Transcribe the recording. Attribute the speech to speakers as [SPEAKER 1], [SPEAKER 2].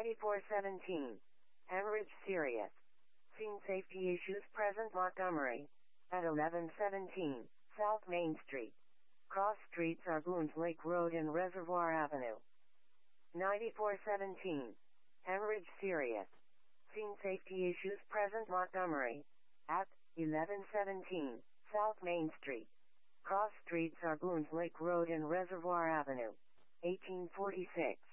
[SPEAKER 1] 9417. Hemorrhage serious. Seen safety issues present Montgomery. At 1117, South Main Street. Cross streets are Boones Lake Road and Reservoir Avenue. 9417. Hemorrhage serious. Seen safety issues present Montgomery. At 1117, South Main Street. Cross streets are Boones Lake Road and Reservoir Avenue. 1846.